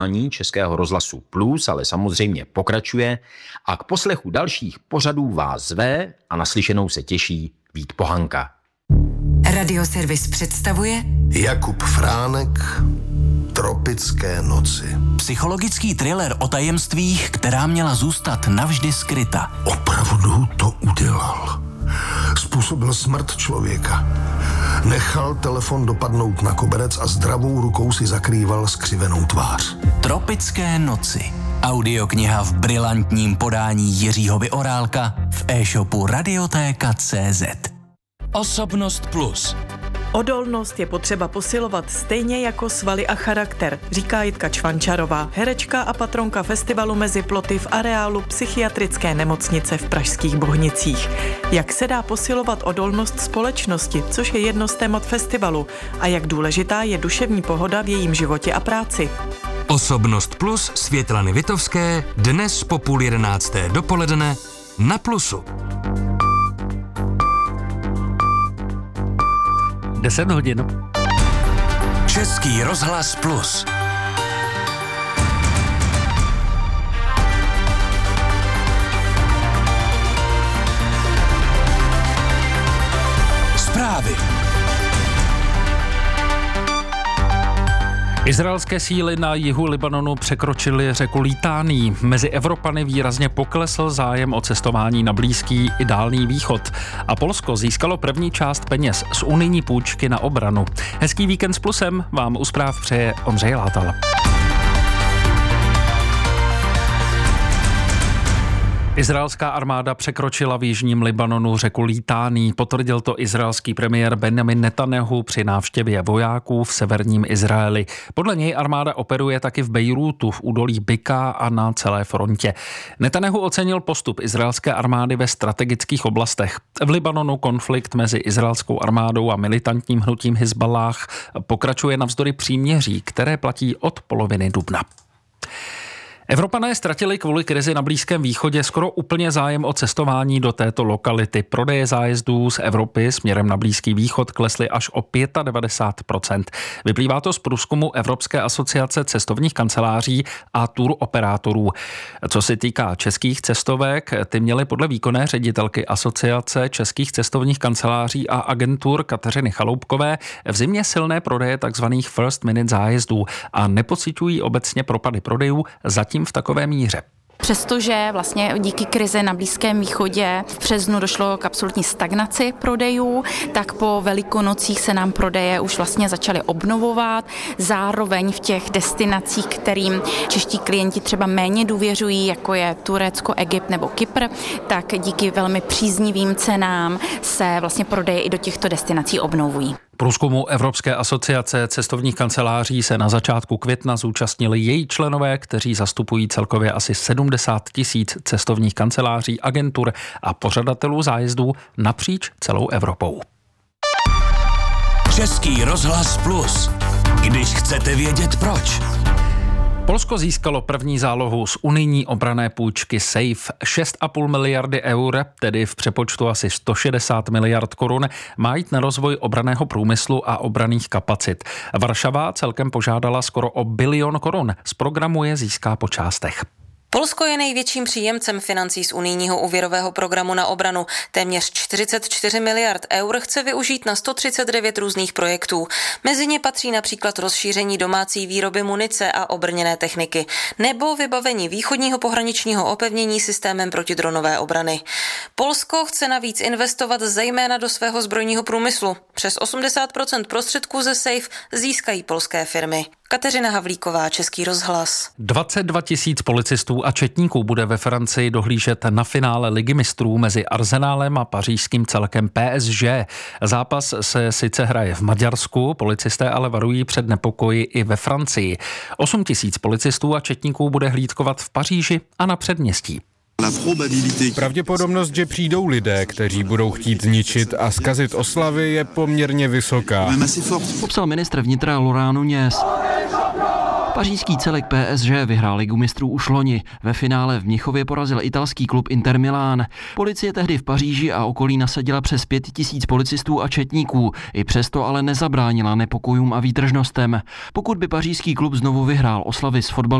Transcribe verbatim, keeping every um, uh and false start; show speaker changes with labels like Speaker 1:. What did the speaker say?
Speaker 1: Českého rozhlasu Plus, ale samozřejmě pokračuje a k poslechu dalších pořadů vás zve a naslyšenou se těší Vít Pohanka.
Speaker 2: Radioservis představuje
Speaker 3: Jakub Fránek, Tropické noci.
Speaker 4: Psychologický thriller o tajemstvích, která měla zůstat navždy skryta.
Speaker 3: Opravdu to udělal. Způsobil smrt člověka. Nechal telefon dopadnout na koberec a zdravou rukou si zakrýval skřivenou tvář.
Speaker 4: Tropické noci. Audiokniha v brilantním podání Jiřího Vyorálka v e-shopu Radiotéka tečka cé zet. Osobnost plus.
Speaker 5: Odolnost je potřeba posilovat stejně jako svaly a charakter, říká Jitka Čvančarová, herečka a patronka festivalu Mezi ploty v areálu psychiatrické nemocnice v pražských Bohnicích. Jak se dá posilovat odolnost společnosti, což je jedno z témat festivalu, a jak důležitá je duševní pohoda v jejím životě a práci.
Speaker 6: Osobnost plus Světlany Vitovské dnes po půl jedenácté dopoledne na Plusu.
Speaker 7: deset hodin.
Speaker 4: Český rozhlas Plus. Zprávy.
Speaker 7: Izraelské síly na jihu Libanonu překročily řeku Litání. Mezi Evropany výrazně poklesl zájem o cestování na Blízký i Dálný východ. A Polsko získalo první část peněz z unijní půjčky na obranu. Hezký víkend s Plusem vám u zpráv přeje Ondřej Látal. Izraelská armáda překročila v jižním Libanonu řeku Litání. Potvrdil to izraelský premiér Benjamin Netanjahu při návštěvě vojáků v severním Izraeli. Podle něj armáda operuje taky v Bejrútu, v údolí Bika a na celé frontě. Netanjahu ocenil postup izraelské armády ve strategických oblastech. V Libanonu konflikt mezi izraelskou armádou a militantním hnutím Hizballáh pokračuje navzdory příměří, které platí od poloviny dubna. Evropané ztratili kvůli krizi na Blízkém východě skoro úplně zájem o cestování do této lokality. Prodeje zájezdů z Evropy směrem na Blízký východ klesly až o devadesát pět procent. Vyplývá to z průzkumu Evropské asociace cestovních kanceláří a tour operátorů. Co se týká českých cestovek, ty měly podle výkonné ředitelky Asociace českých cestovních kanceláří a agentur Kateřiny Chaloupkové v zimě silné prodeje takzvaných first minute zájezdů a nepociťují obecně propady prodejů zatím v takové míře.
Speaker 8: Přestože vlastně díky krizi na Blízkém východě v březnu došlo k absolutní stagnaci prodejů, tak po Velikonocích se nám prodeje už vlastně začaly obnovovat. Zároveň v těch destinacích, kterým čeští klienti třeba méně důvěřují, jako je Turecko, Egypt nebo Kypr, tak díky velmi příznivým cenám se vlastně prodeje i do těchto destinací obnovují.
Speaker 7: Průzkumu Evropské asociace cestovních kanceláří se na začátku května zúčastnili její členové, kteří zastupují celkově asi sedmdesát tisíc cestovních kanceláří, agentur a pořadatelů zájezdů napříč celou Evropou.
Speaker 4: Český rozhlas Plus. Když chcete vědět proč.
Speaker 7: Polsko získalo první zálohu z unijní obranné půjčky SAFE. šest a půl miliardy eur, tedy v přepočtu asi sto šedesát miliard korun, má jít na rozvoj obranného průmyslu a obranných kapacit. Varšava celkem požádala skoro o bilion korun. Z programu je získá po částech.
Speaker 9: Polsko je největším příjemcem financí z unijního úvěrového programu na obranu. Téměř čtyřicet čtyři miliard eur chce využít na sto třicet devět různých projektů. Mezi ně patří například rozšíření domácí výroby munice a obrněné techniky, nebo vybavení východního pohraničního opevnění systémem protidronové obrany. Polsko chce navíc investovat zejména do svého zbrojního průmyslu. Přes osmdesát procent prostředků ze SAFE získají polské firmy. Kateřina Havlíková, Český rozhlas.
Speaker 7: dvacet dva tisíc policistů a četníků bude ve Francii dohlížet na finále Ligy mistrů mezi Arsenálem a pařížským celkem P S G. Zápas se sice hraje v Maďarsku, policisté ale varují před nepokoji i ve Francii. osm tisíc policistů a četníků bude hlídkovat v Paříži a na předměstí.
Speaker 10: Pravděpodobnost, že přijdou lidé, kteří budou chtít zničit a zkazit oslavy, je poměrně vysoká.
Speaker 11: Popsal ministr vnitra Laurent Nunez. Pařížský celek P S G vyhrál ligu mistrů už loni. Ve finále v Mnichově porazil italský klub Inter Milán. Policie tehdy v Paříži a okolí nasadila přes pět tisíc policistů a četníků. I přesto ale nezabránila nepokojům a výtržnostem. Pokud by pařížský klub znovu vyhrál, oslavy s fotbalisty